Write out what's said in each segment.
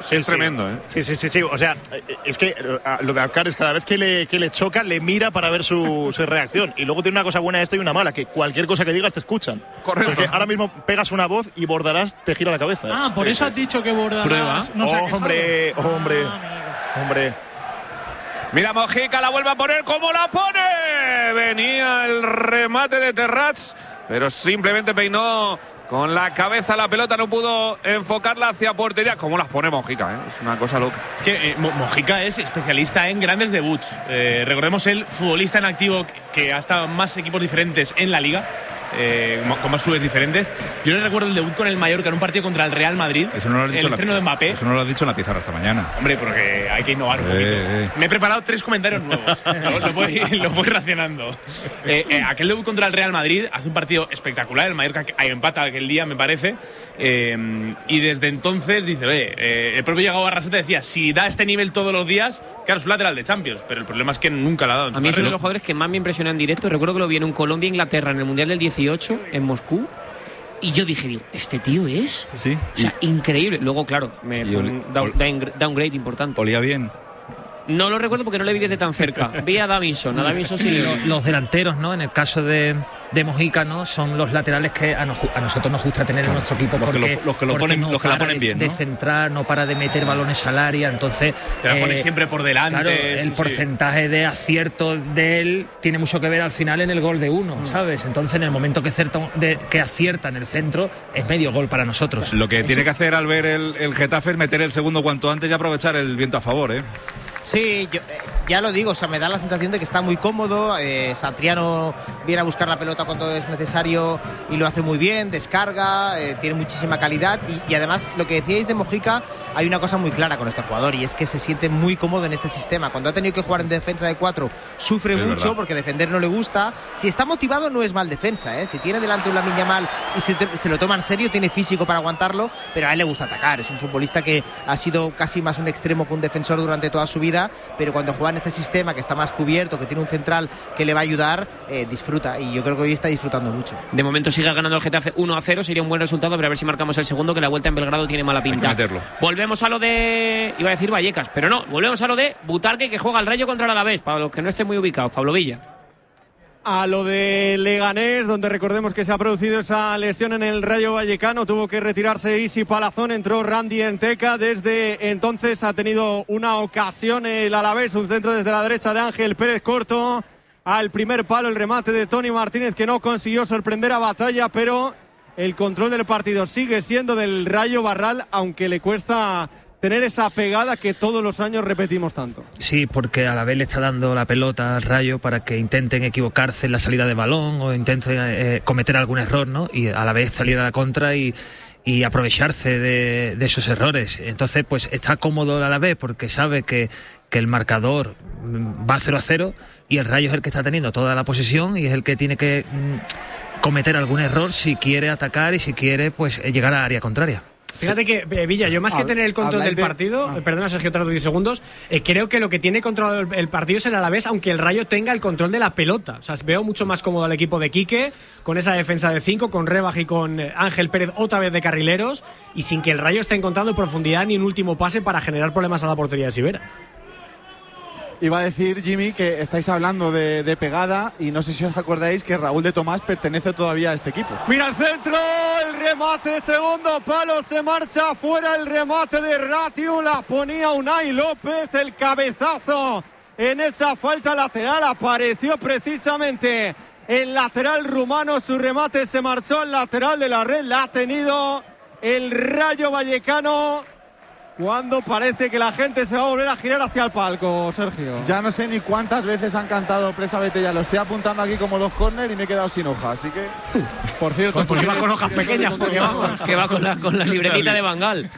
Sí, es tremendo, ¿eh? Sí. O sea, es que lo de Alcaraz, cada vez que le choca, le mira para ver su reacción. Y luego tiene una cosa buena esto y una mala, que cualquier cosa que digas te escuchan. Correcto. Porque ahora mismo pegas una voz y Bordarás te gira la cabeza. Ah, por eso has dicho que Bordarás. Prueba. No se ha Hombre. Mira, Mojica la vuelve a poner. ¿Cómo la pone? Venía el remate de Terrats, pero simplemente peinó con la cabeza la pelota, no pudo enfocarla hacia portería. ¿Cómo las pone Mojica? Es una cosa loca. Es que Mojica es especialista en grandes debuts. Recordemos el futbolista en activo que ha estado en más equipos diferentes en la liga. Con más clubes diferentes. Yo le recuerdo el debut con el Mallorca en un partido contra el Real Madrid. Eso no lo has dicho el estreno de Mbappé. Eso no lo has dicho en la pizarra esta mañana. Hombre, porque hay que innovar un poquito. Me he preparado 3 comentarios nuevos. Lo voy racionando. Aquel debut contra el Real Madrid hace un partido espectacular. El Mallorca empata aquel día, me parece. Y desde entonces dice, el propio Iago Barrasate decía, si da este nivel todos los días, claro, es un lateral de Champions, pero el problema es que nunca la ha dado. A mí es uno de los jugadores que más me impresiona en directo. Recuerdo que lo vi en un Colombia-Inglaterra en el Mundial del 18 en Moscú. Y yo dije, ¿este tío es? Sí. O sea, increíble. Luego, claro, me fue un downgrade importante. Olía bien. No lo recuerdo porque no le vi desde tan cerca. Vi a Davinson. A Davinson sí le vi. Los delanteros, ¿no? En el caso de Mojica, ¿no? Son los laterales que a nosotros nos gusta tener en nuestro equipo. Los que la ponen bien, ¿no? De centrar, no para de meter balones al área, entonces... Te la pone siempre por delante. Claro, el porcentaje de acierto de él tiene mucho que ver al final en el gol de uno, ¿sabes? Entonces, en el momento que acierta en el centro, es medio gol para nosotros. Lo que tiene que hacer al ver el Getafe es meter el segundo cuanto antes y aprovechar el viento a favor, ¿eh? Sí, yo, ya lo digo, o sea, me da la sensación de que está muy cómodo. Satriano viene a buscar la pelota cuando es necesario y lo hace muy bien, descarga, tiene muchísima calidad y además lo que decíais de Mojica, hay una cosa muy clara con este jugador y es que se siente muy cómodo en este sistema. Cuando ha tenido que jugar en defensa de 4 sufre mucho, verdad, porque defender no le gusta. Si está motivado no es mal defensa, ¿eh? Si tiene delante un Lamine Yamal y se lo toma en serio, tiene físico para aguantarlo, pero a él le gusta atacar. Es un futbolista que ha sido casi más un extremo que un defensor durante toda su vida, pero cuando juega en este sistema que está más cubierto, que tiene un central que le va a ayudar, disfruta, y yo creo que hoy está disfrutando mucho. De momento sigue ganando el Getafe 1-0, sería un buen resultado, pero a ver si marcamos el segundo, que la vuelta en Belgrado tiene mala pinta. Volvemos a lo de, iba a decir Vallecas, pero no, volvemos a lo de Butarque, que juega el Rayo contra el Alavés, para los que no estén muy ubicados. Pablo Villa. A lo de Leganés, donde recordemos que se ha producido esa lesión en el Rayo Vallecano, tuvo que retirarse Isi Palazón, entró Randy Enteca, desde entonces ha tenido una ocasión el Alavés, un centro desde la derecha de Ángel Pérez corto, al primer palo el remate de Tony Martínez, que no consiguió sorprender a Batalla, pero el control del partido sigue siendo del Rayo Barral, aunque le cuesta tener esa pegada que todos los años repetimos tanto. Sí, porque a la vez le está dando la pelota al Rayo para que intenten equivocarse en la salida de balón o intenten cometer algún error, ¿no? Y a la vez salir a la contra y aprovecharse de esos errores. Entonces, pues está cómodo a la vez porque sabe que el marcador va 0-0 y el Rayo es el que está teniendo toda la posesión y es el que tiene que cometer algún error si quiere atacar y si quiere pues llegar a área contraria. Fíjate que, Villa, yo más que tener el control del partido, perdona Sergio, otros 10 segundos, creo que lo que tiene controlado el partido es el Alavés, aunque el Rayo tenga el control de la pelota. O sea, veo mucho más cómodo al equipo de Quique, con esa defensa de 5, con Rebaj y con Ángel Pérez otra vez de carrileros, y sin que el Rayo esté encontrando profundidad ni un último pase para generar problemas a la portería de Sivera. Iba a decir, Jimmy, que estáis hablando de pegada y no sé si os acordáis que Raúl de Tomás pertenece todavía a este equipo. Mira el centro, el remate, segundo palo, se marcha fuera el remate de Ratiu, la ponía Unai López, el cabezazo en esa falta lateral, apareció precisamente el lateral rumano, su remate se marchó al lateral de la red, la ha tenido el Rayo Vallecano. Cuando parece que la gente se va a volver a girar hacia el palco, Sergio. Ya no sé ni cuántas veces han cantado Presa Vete ya. Lo estoy apuntando aquí como los córner y me he quedado sin hojas, así que... Por cierto, pues iba con hojas pequeñas, porque vamos. Que va con la libretita de Bangal.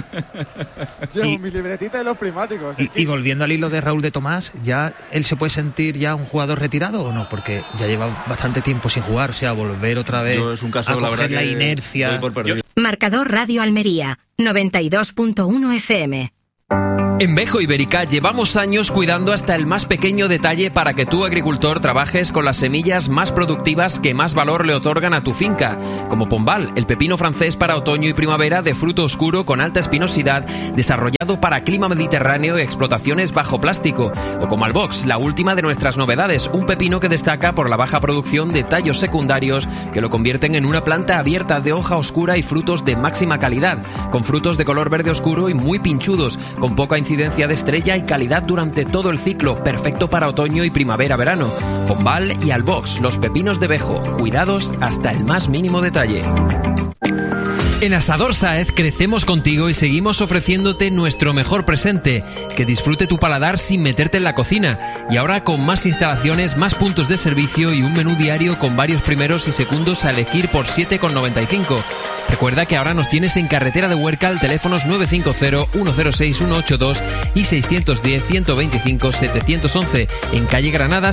Llevo mi libretita de los primáticos. Y volviendo al hilo de Raúl de Tomás, ¿ya él se puede sentir ya un jugador retirado o no? Porque ya lleva bastante tiempo sin jugar, o sea, volver otra vez es un caso, a coger la inercia. Marcador Radio Almería, 92.1 FM. En Vejo Ibérica llevamos años cuidando hasta el más pequeño detalle para que tú, agricultor, trabajes con las semillas más productivas que más valor le otorgan a tu finca, como Pombal, el pepino francés para otoño y primavera de fruto oscuro con alta espinosidad, desarrollado para clima mediterráneo y explotaciones bajo plástico, o como Albox, la última de nuestras novedades, un pepino que destaca por la baja producción de tallos secundarios que lo convierten en una planta abierta de hoja oscura y frutos de máxima calidad, con frutos de color verde oscuro y muy pinchudos, con poca incidencia de estrella y calidad durante todo el ciclo, perfecto para otoño y primavera-verano. Pombal y Albox, los pepinos de Vejo, cuidados hasta el más mínimo detalle. En Asador Sáez crecemos contigo y seguimos ofreciéndote nuestro mejor presente, que disfrute tu paladar sin meterte en la cocina, y ahora con más instalaciones, más puntos de servicio y un menú diario con varios primeros y segundos a elegir por 7,95. Recuerda que ahora nos tienes en Carretera de Huércal, teléfonos 950-106-182 y 610-125-711, en calle Granada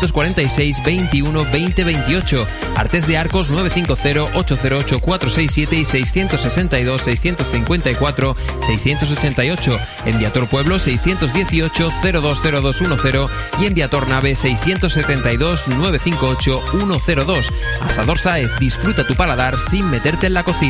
646-21-2028, Artés de Arcos 950-808-467 y 662-654-688, en Viator Pueblo 618-020210 y en Viator Nave 672-958-102. Asador Sáez, disfruta tu paladar sin meterte en la cocina.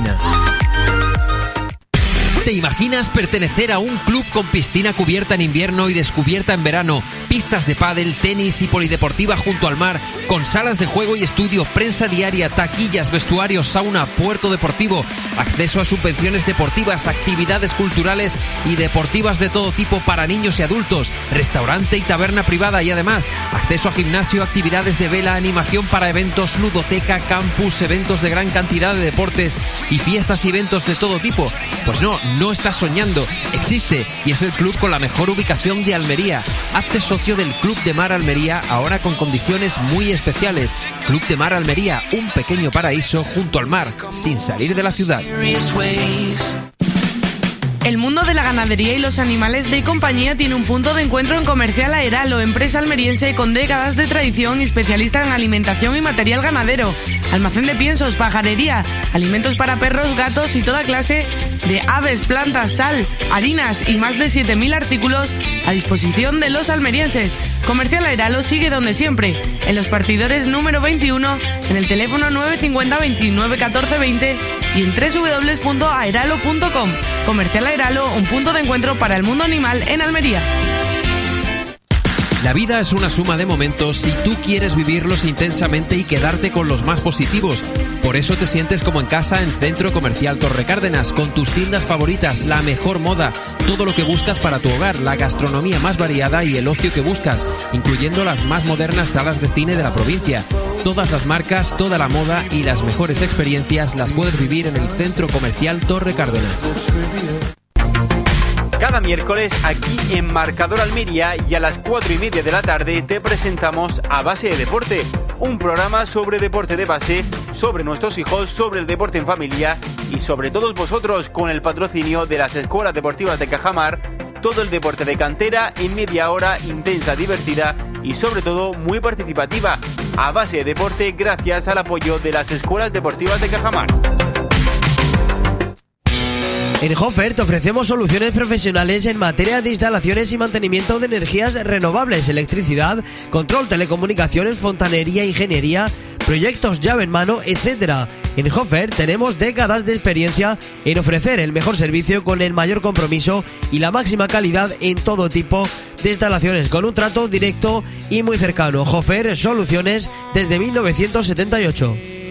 ¿Te imaginas pertenecer a un club con piscina cubierta en invierno y descubierta en verano, pistas de pádel, tenis y polideportiva junto al mar, con salas de juego y estudio, prensa diaria, taquillas, vestuarios, sauna, puerto deportivo, acceso a subvenciones deportivas, actividades culturales y deportivas de todo tipo para niños y adultos, restaurante y taberna privada y además acceso a gimnasio, actividades de vela, animación para eventos, ludoteca, campus, eventos de gran cantidad de deportes y fiestas y eventos de todo tipo? Pues no estás soñando, existe y es el club con la mejor ubicación de Almería. Hazte socio del Club de Mar Almería, ahora con condiciones muy especiales. Club de Mar Almería, un pequeño paraíso junto al mar, sin salir de la ciudad. El mundo de la ganadería y los animales de compañía tiene un punto de encuentro en Comercial Aeralo, empresa almeriense con décadas de tradición y especialista en alimentación y material ganadero. Almacén de piensos, pajarería, alimentos para perros, gatos y toda clase de aves, plantas, sal, harinas y más de 7.000 artículos a disposición de los almerienses. Comercial Aeralo sigue donde siempre, en Los Partidores número 21, en el teléfono 950 29 14 20 y en www.aeralo.com. Comercial Aeralo, un punto de encuentro para el mundo animal en Almería. La vida es una suma de momentos y tú quieres vivirlos intensamente y quedarte con los más positivos. Por eso te sientes como en casa en Centro Comercial Torre Cárdenas, con tus tiendas favoritas, la mejor moda, todo lo que buscas para tu hogar, la gastronomía más variada y el ocio que buscas, incluyendo las más modernas salas de cine de la provincia. Todas las marcas, toda la moda y las mejores experiencias las puedes vivir en el Centro Comercial Torre Cárdenas. Cada miércoles aquí en Marcador Almería y a las 4:30 de la tarde te presentamos A Base de Deporte, un programa sobre deporte de base, sobre nuestros hijos, sobre el deporte en familia y sobre todos vosotros, con el patrocinio de las escuelas deportivas de Cajamar. Todo el deporte de cantera en media hora, intensa, divertida y sobre todo muy participativa. A Base de Deporte, gracias al apoyo de las escuelas deportivas de Cajamar. En Hofer te ofrecemos soluciones profesionales en materia de instalaciones y mantenimiento de energías renovables, electricidad, control, telecomunicaciones, fontanería, ingeniería, proyectos llave en mano, etc. En Hofer tenemos décadas de experiencia en ofrecer el mejor servicio con el mayor compromiso y la máxima calidad en todo tipo de instalaciones, con un trato directo y muy cercano. Hofer, soluciones desde 1978.